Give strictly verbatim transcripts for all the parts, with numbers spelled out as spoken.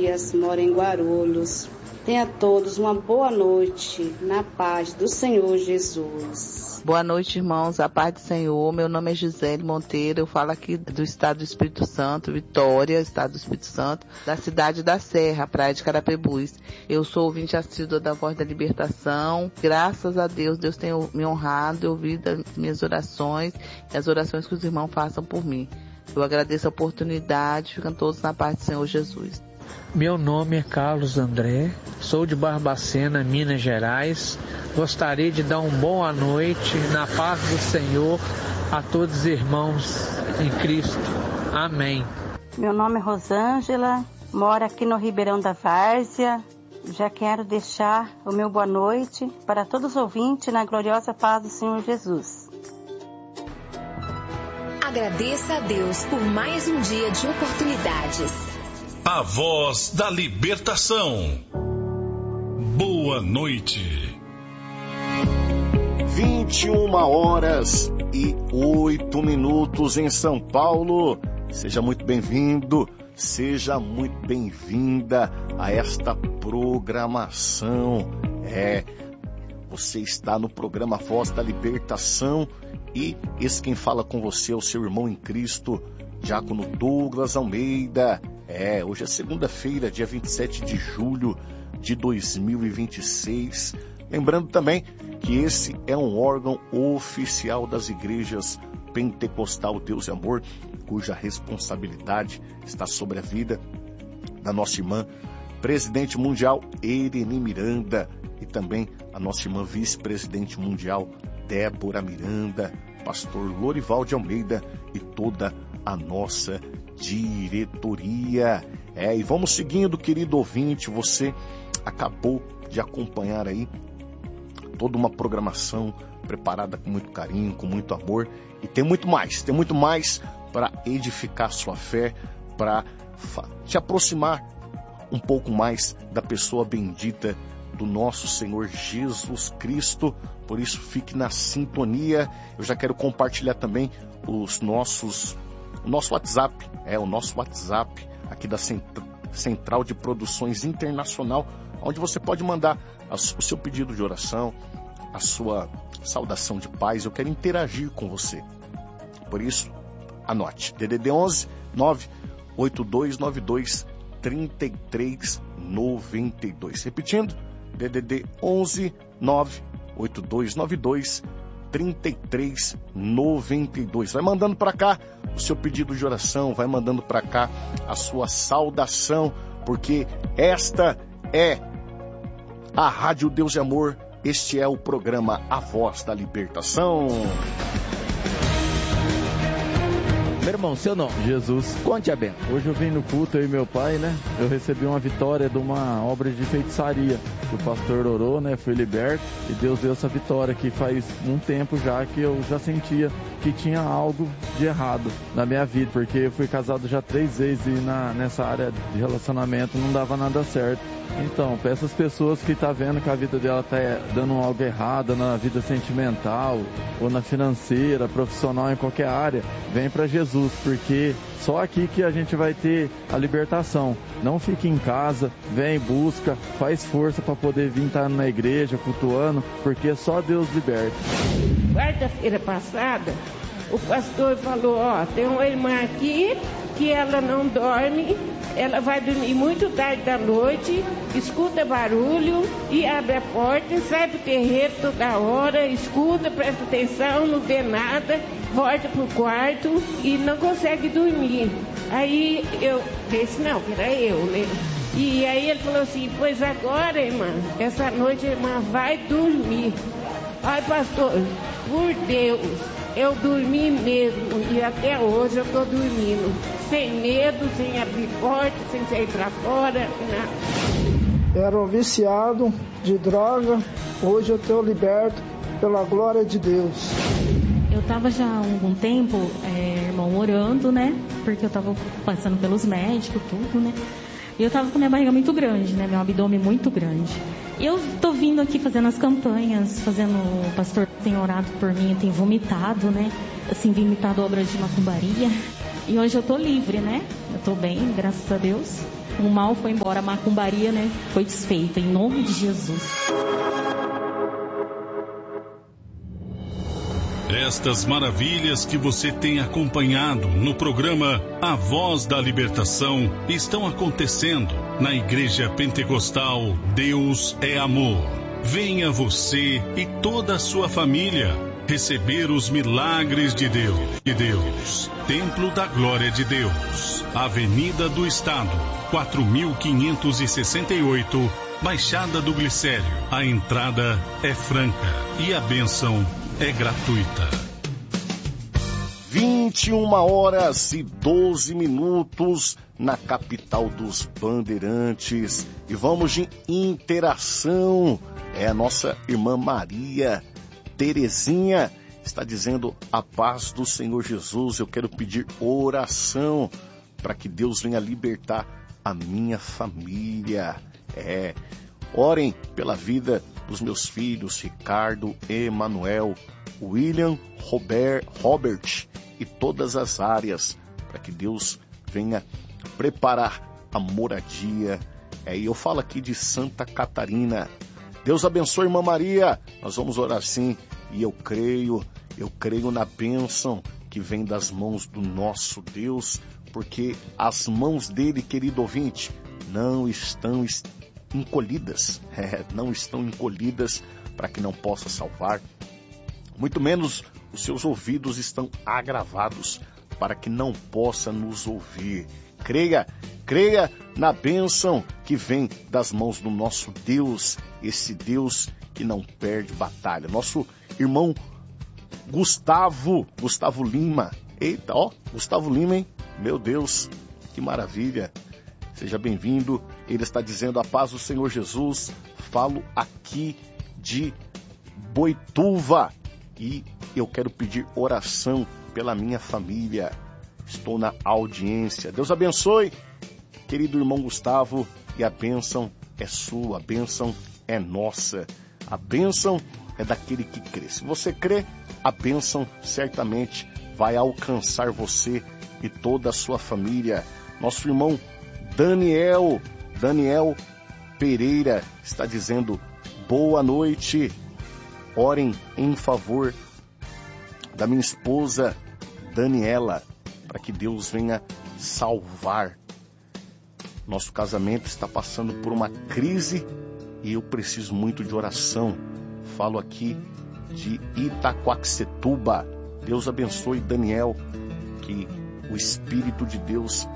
Dias, moro em Guarulhos. Tenha todos uma boa noite, na paz do Senhor Jesus. Boa noite, irmãos, a paz do Senhor. Meu nome é Gisele Monteiro, eu falo aqui do estado do Espírito Santo, Vitória, estado do Espírito Santo, da cidade da Serra, praia de Carapebus. Eu sou ouvinte assídua da Voz da Libertação. Graças a Deus, Deus tem me honrado, ouvido as minhas orações e as orações que os irmãos façam por mim. Eu agradeço a oportunidade, ficam todos na paz do Senhor Jesus. Meu nome é Carlos André, sou de Barbacena, Minas Gerais. Gostaria de dar uma boa noite na paz do Senhor a todos os irmãos em Cristo. Amém. Meu nome é Rosângela, moro aqui no Ribeirão da Várzea. Já quero deixar o meu boa noite para todos os ouvintes na gloriosa paz do Senhor Jesus. Agradeça a Deus por mais um dia de oportunidades. A Voz da Libertação. Boa noite. vinte e uma horas e oito minutos em São Paulo. Seja muito bem-vindo, seja muito bem-vinda a esta programação. É, você está no programa Voz da Libertação e esse quem fala com você é o seu irmão em Cristo, Diácono Douglas Almeida. É, hoje é segunda-feira, dia vinte e sete de julho de dois mil e vinte e seis. Lembrando também que esse é um órgão oficial das igrejas Pentecostal Deus e Amor, cuja responsabilidade está sobre a vida da nossa irmã presidente mundial Irene Miranda e também a nossa irmã vice-presidente mundial Débora Miranda, pastor Lorival de Almeida e toda a nossa diretoria. É, e vamos seguindo, querido ouvinte, você acabou de acompanhar aí toda uma programação preparada com muito carinho, com muito amor, e tem muito mais, tem muito mais para edificar sua fé, para te aproximar um pouco mais da pessoa bendita do nosso Senhor Jesus Cristo. Por isso, fique na sintonia. Eu já quero compartilhar também os nossos o nosso WhatsApp, é o nosso WhatsApp aqui da Central de Produções Internacional, onde você pode mandar o seu pedido de oração, a sua saudação de paz. Eu quero interagir com você. Por isso, anote: D D D onze nove oito dois nove dois três três nove dois. Repetindo, D D D onze nove oito dois nove dois três três nove dois. Vai mandando para cá o seu pedido de oração, vai mandando para cá a sua saudação, porque esta é a Rádio Deus e Amor, este é o programa A Voz da Libertação. Meu irmão, seu nome? Jesus. Conte a bênção. Hoje eu vim no culto, eu e meu pai, né? Eu recebi uma vitória de uma obra de feitiçaria. O pastor orou, né? Fui liberto e Deus deu essa vitória que faz um tempo já que eu já sentia que tinha algo de errado na minha vida, porque eu fui casado já três vezes e na, nessa área de relacionamento não dava nada certo. Então, para essas pessoas que estão tá vendo que a vida dela está dando algo errado na vida sentimental ou na financeira, profissional, em qualquer área, vem para Jesus, porque só aqui que a gente vai ter a libertação. Não fique em casa, vem, busca, faz força para poder vir estar na igreja, cultuando, porque só Deus liberta. Quarta-feira passada, o pastor falou, ó, tem uma irmã aqui que ela não dorme, ela vai dormir muito tarde da noite, escuta barulho e abre a porta e sai pro terreiro toda hora, escuta, presta atenção, não vê nada, volta pro quarto e não consegue dormir. Aí eu disse, não, era eu, né? E aí ele falou assim, pois agora, irmã, essa noite a irmã vai dormir. Ai, pastor, por Deus, eu dormi mesmo e até hoje eu tô dormindo. Sem medo, sem abrir porta, sem sair pra fora, nada. Era um viciado de droga, hoje eu estou liberto pela glória de Deus. Eu estava já há algum tempo, é, irmão, orando, né? Porque eu estava passando pelos médicos, tudo, né? E eu estava com minha barriga muito grande, né? Meu abdômen muito grande. E eu tô vindo aqui fazendo as campanhas, fazendo... O pastor tem orado por mim, tem vomitado, né? Assim, vomitado obras de macumbaria. E hoje eu tô livre, né? Eu tô bem, graças a Deus. O mal foi embora, a macumbaria, né, foi desfeita, em nome de Jesus. Estas maravilhas que você tem acompanhado no programa A Voz da Libertação estão acontecendo na Igreja Pentecostal Deus é Amor. Venha você e toda a sua família receber os milagres de Deus. De Deus. Templo da Glória de Deus. Avenida do Estado, quatro mil quinhentos e sessenta e oito, Baixada do Glicério. A entrada é franca e a bênção é gratuita. vinte e uma horas e doze minutos na capital dos Bandeirantes. E vamos de interação. É a nossa irmã Maria Terezinha está dizendo: a paz do Senhor Jesus. Eu quero pedir oração para que Deus venha libertar a minha família. É, orem pela vida dos meus filhos, Ricardo, Emanuel, William, Robert, Robert e todas as áreas, para que Deus venha preparar a moradia. É, e eu falo aqui de Santa Catarina. Deus abençoe, irmã Maria. Nós vamos orar sim, e eu creio, eu creio na bênção que vem das mãos do nosso Deus, porque as mãos dele, querido ouvinte, não estão encolhidas, é, não estão encolhidas para que não possa salvar, muito menos os seus ouvidos estão agravados para que não possa nos ouvir. Creia, creia na bênção que vem das mãos do nosso Deus, esse Deus que não perde batalha. Nosso irmão Gustavo, Gustavo Lima, eita, ó, Gustavo Lima, hein? Meu Deus, que maravilha. Seja bem-vindo. Ele está dizendo: a paz do Senhor Jesus. Falo aqui de Boituva e eu quero pedir oração pela minha família. Estou na audiência. Deus abençoe, querido irmão Gustavo, e a bênção é sua, a bênção é nossa. A bênção é daquele que crê. Se você crê, a bênção certamente vai alcançar você e toda a sua família. Nosso irmão Daniel, Daniel Pereira está dizendo: boa noite, orem em favor da minha esposa Daniela, para que Deus venha salvar. Nosso casamento está passando por uma crise e eu preciso muito de oração. Falo aqui de Itaquaquecetuba. Deus abençoe Daniel, que o Espírito de Deus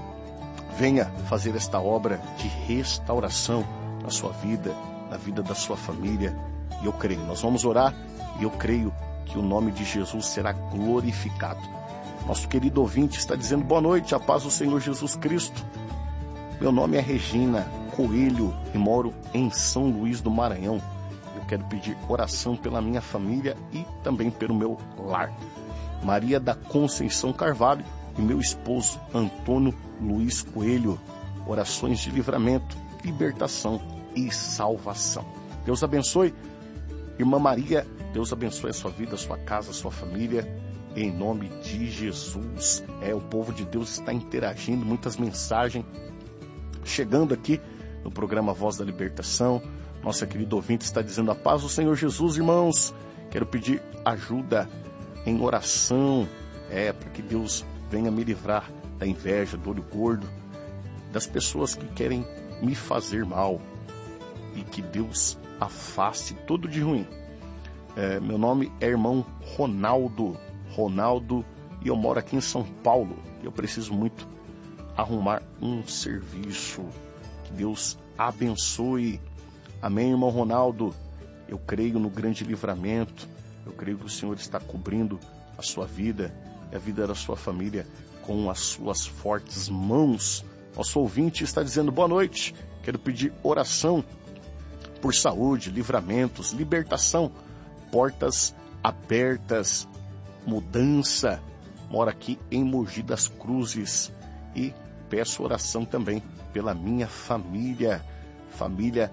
venha fazer esta obra de restauração na sua vida, na vida da sua família. E eu creio, nós vamos orar e eu creio que o nome de Jesus será glorificado. Nosso querido ouvinte está dizendo: boa noite, a paz do Senhor Jesus Cristo. Meu nome é Regina Coelho e moro em São Luís do Maranhão. Eu quero pedir oração pela minha família e também pelo meu lar. Maria da Conceição Carvalho e meu esposo Antônio Luiz Coelho. Orações de livramento, libertação e salvação. Deus abençoe, irmã Maria. Deus abençoe a sua vida, a sua casa, a sua família. Em nome de Jesus. É, o povo de Deus está interagindo, muitas mensagens chegando aqui no programa Voz da Libertação. Nossa querida ouvinte está dizendo: a paz do Senhor Jesus, irmãos. Quero pedir ajuda em oração, é, para que Deus venha me livrar da inveja, do olho gordo, das pessoas que querem me fazer mal, e que Deus afaste tudo de ruim. É, meu nome é irmão Ronaldo, Ronaldo, e eu moro aqui em São Paulo. Eu preciso muito arrumar um serviço. Que Deus abençoe. Amém, irmão Ronaldo. Eu creio no grande livramento. Eu creio que o Senhor está cobrindo a sua vida e a vida da sua família com as suas fortes mãos. Nosso ouvinte está dizendo: boa noite. Quero pedir oração por saúde, livramentos, libertação, portas abertas, mudança. Moro aqui em Mogi das Cruzes e peço oração também pela minha família, família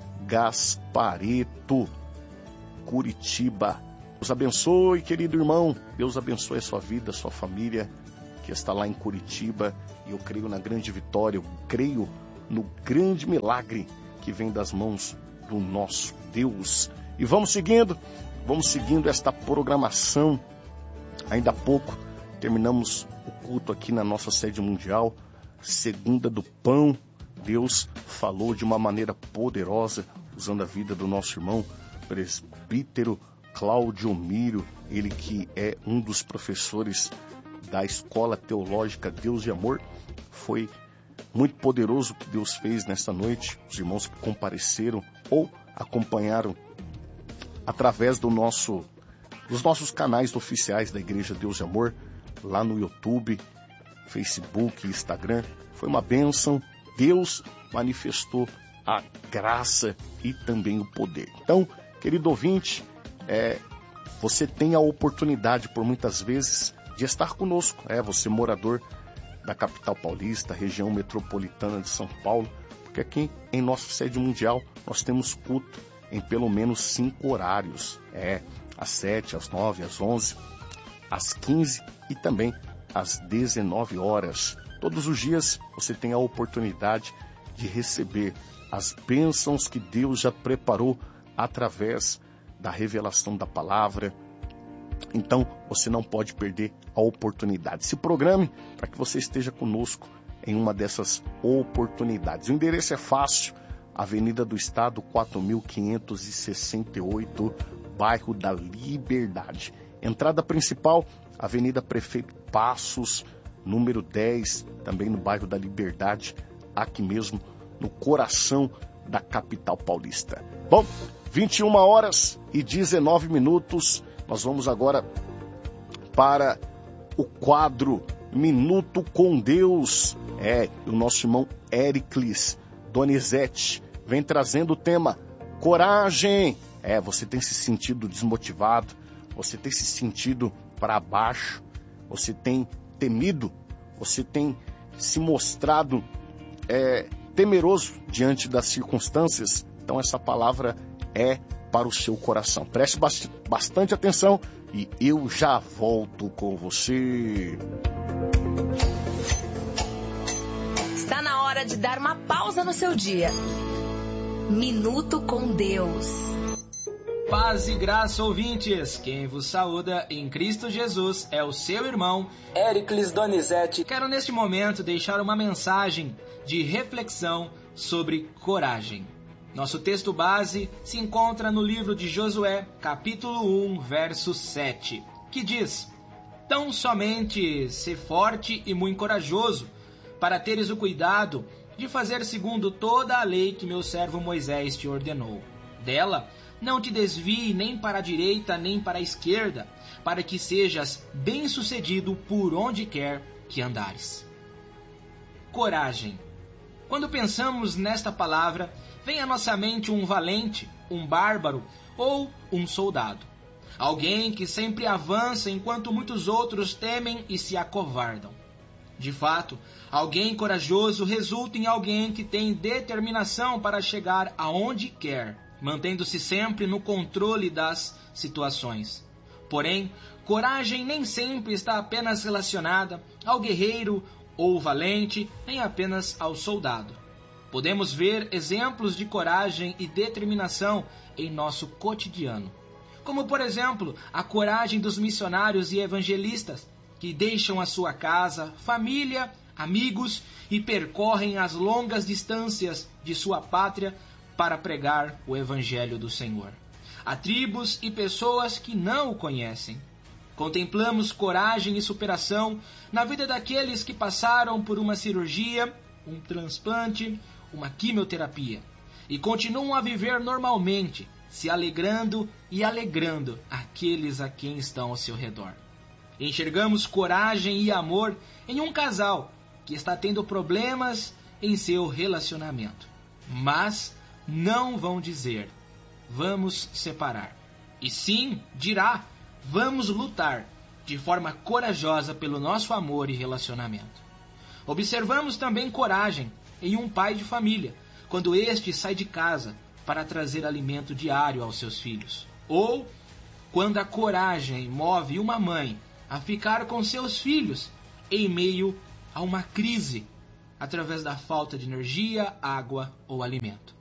Gaspareto, Curitiba. Deus abençoe, querido irmão. Deus abençoe a sua vida, a sua família que está lá em Curitiba. E eu creio na grande vitória, eu creio no grande milagre que vem das mãos do nosso Deus. E vamos seguindo, vamos seguindo esta programação. Ainda há pouco terminamos o culto aqui na nossa sede mundial, Segunda do Pão. Deus falou de uma maneira poderosa, usando a vida do nosso irmão presbítero Cláudio Mírio, ele que é um dos professores da Escola Teológica Deus de Amor. Foi muito poderoso o que Deus fez nesta noite. Os irmãos que compareceram ou acompanharam através do nosso, dos nossos canais oficiais da Igreja Deus de Amor, lá no YouTube, Facebook, Instagram. Foi uma bênção. Deus manifestou a graça e também o poder. Então, querido ouvinte, é, você tem a oportunidade por muitas vezes de estar conosco. É, você morador da capital paulista, região metropolitana de São Paulo, porque aqui em nossa sede mundial nós temos culto em pelo menos cinco horários. É, às sete, às nove, às onze, às quinze e também às dezenove horas. Todos os dias você tem a oportunidade de receber as bênçãos que Deus já preparou através da revelação da palavra. Então, você não pode perder a oportunidade. Se programe para que você esteja conosco em uma dessas oportunidades. O endereço é fácil, Avenida do Estado, quatro mil quinhentos e sessenta e oito, bairro da Liberdade. Entrada principal, Avenida Prefeito Passos, número dez, também no bairro da Liberdade, aqui mesmo no coração da capital paulista. Bom, vinte e uma horas e dezenove minutos, nós vamos agora para o quadro Minuto com Deus. É, o nosso irmão Éricles Donizete vem trazendo o tema coragem. É, você tem se sentido desmotivado, você tem se sentido para baixo, você tem temido, você tem se mostrado é, temeroso diante das circunstâncias. Então essa palavra é para o seu coração. Preste bastante atenção e eu já volto com você. Está na hora de dar uma pausa no seu dia. Minuto com Deus. Paz e graça, ouvintes. Quem vos saúda em Cristo Jesus é o seu irmão Éricles Donizete. Quero neste momento deixar uma mensagem de reflexão sobre coragem. Nosso texto base se encontra no livro de Josué, capítulo um, verso sete, que diz: Tão somente sê forte e muito corajoso, para teres o cuidado de fazer segundo toda a lei que meu servo Moisés te ordenou. Dela não te desvie nem para a direita nem para a esquerda, para que sejas bem-sucedido por onde quer que andares. Coragem. Quando pensamos nesta palavra, vem à nossa mente um valente, um bárbaro ou um soldado. Alguém que sempre avança enquanto muitos outros temem e se acovardam. De fato, alguém corajoso resulta em alguém que tem determinação para chegar aonde quer, mantendo-se sempre no controle das situações. Porém, coragem nem sempre está apenas relacionada ao guerreiro ou valente, nem apenas ao soldado. Podemos ver exemplos de coragem e determinação em nosso cotidiano, como, por exemplo, a coragem dos missionários e evangelistas, que deixam a sua casa, família, amigos e percorrem as longas distâncias de sua pátria para pregar o Evangelho do Senhor. Há tribos e pessoas que não o conhecem. Contemplamos coragem e superação na vida daqueles que passaram por uma cirurgia, um transplante, uma quimioterapia, e continuam a viver normalmente, se alegrando e alegrando aqueles a quem estão ao seu redor. Enxergamos coragem e amor em um casal que está tendo problemas em seu relacionamento, mas não vão dizer, vamos separar. E sim, dirá, vamos lutar de forma corajosa pelo nosso amor e relacionamento. Observamos também coragem em um pai de família, quando este sai de casa para trazer alimento diário aos seus filhos. Ou quando a coragem move uma mãe a ficar com seus filhos em meio a uma crise através da falta de energia, água ou alimento.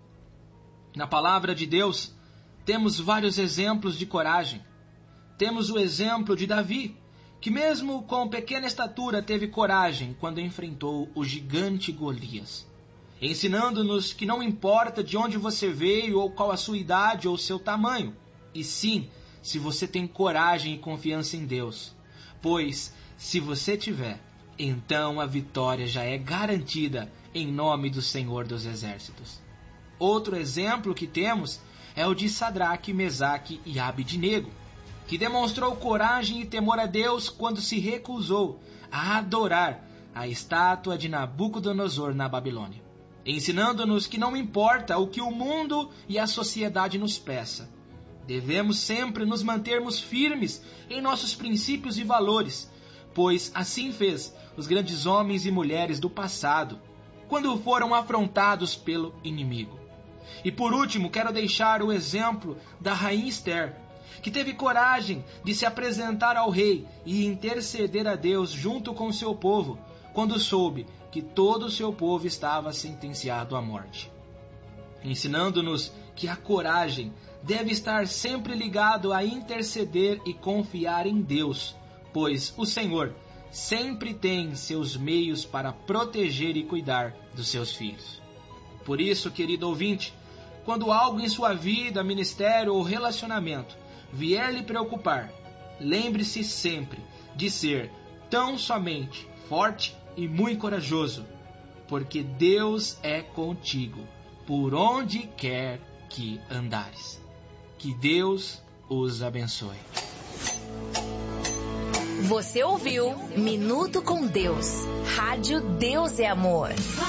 Na palavra de Deus, temos vários exemplos de coragem. Temos o exemplo de Davi, que mesmo com pequena estatura teve coragem quando enfrentou o gigante Golias, ensinando-nos que não importa de onde você veio ou qual a sua idade ou seu tamanho, e sim, se você tem coragem e confiança em Deus, pois se você tiver, então a vitória já é garantida em nome do Senhor dos Exércitos. Outro exemplo que temos é o de Sadraque, Mesaque e Abednego, que demonstrou coragem e temor a Deus quando se recusou a adorar a estátua de Nabucodonosor na Babilônia, ensinando-nos que não importa o que o mundo e a sociedade nos peça, devemos sempre nos mantermos firmes em nossos princípios e valores, pois assim fez os grandes homens e mulheres do passado, quando foram afrontados pelo inimigo. E por último, quero deixar o exemplo da rainha Esther, que teve coragem de se apresentar ao rei e interceder a Deus junto com seu povo, quando soube que todo o seu povo estava sentenciado à morte, ensinando-nos que a coragem deve estar sempre ligado a interceder e confiar em Deus, pois o Senhor sempre tem seus meios para proteger e cuidar dos seus filhos. Por isso, querido ouvinte, quando algo em sua vida, ministério ou relacionamento vier lhe preocupar, lembre-se sempre de ser tão somente forte e muito corajoso, porque Deus é contigo por onde quer que andares. Que Deus os abençoe. Você ouviu Minuto com Deus. Rádio Deus é Amor.